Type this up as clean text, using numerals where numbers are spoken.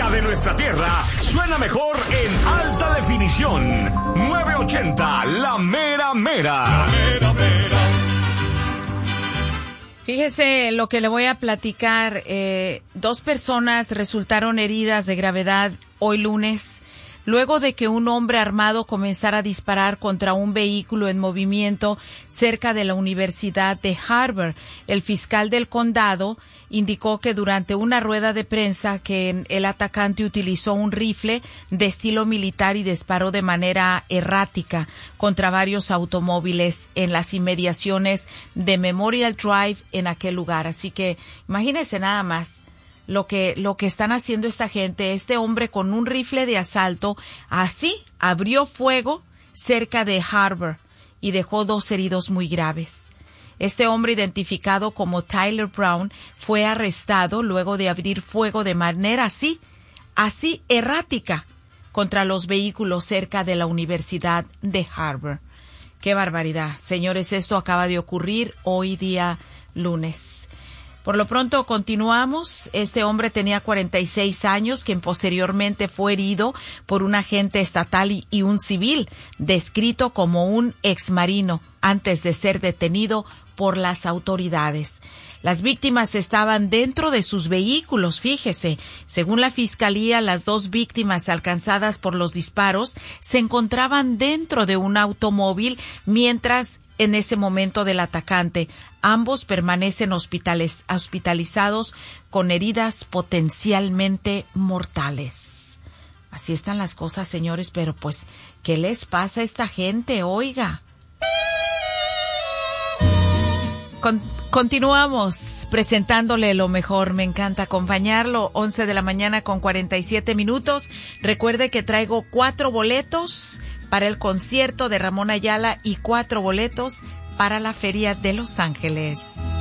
música de nuestra tierra suena mejor en alta definición. 980, la mera mera. La mera mera. Fíjese lo que le voy a platicar. 2 personas resultaron heridas de gravedad hoy lunes, luego de que un hombre armado comenzara a disparar contra un vehículo en movimiento cerca de la Universidad de Harvard. El fiscal del condado indicó que durante una rueda de prensa que el atacante utilizó un rifle de estilo militar y disparó de manera errática contra varios automóviles en las inmediaciones de Memorial Drive en aquel lugar. Así que imagínense nada más lo que están haciendo esta gente. Este hombre con un rifle de asalto así abrió fuego cerca de Harvard y dejó 2 heridos muy graves. Este hombre, identificado como Tyler Brown, fue arrestado luego de abrir fuego de manera así errática contra los vehículos cerca de la Universidad de Harvard. ¡Qué barbaridad! Señores, esto acaba de ocurrir hoy día lunes. Por lo pronto continuamos. Este hombre tenía 46 años, quien posteriormente fue herido por un agente estatal y un civil, descrito como un exmarino, antes de ser detenido por las autoridades. Las víctimas estaban dentro de sus vehículos, fíjese. Según la fiscalía, las 2 víctimas alcanzadas por los disparos se encontraban dentro de un automóvil mientras en ese momento del atacante. Ambos permanecen hospitalizados con heridas potencialmente mortales. Así están las cosas, señores, pero pues, ¿qué les pasa a esta gente? Oiga. Continuamos presentándole lo mejor. Me encanta acompañarlo. 11 de la mañana con 47 minutos. Recuerde que traigo 4 boletos para el concierto de Ramón Ayala y 4 boletos para la Feria de Los Ángeles.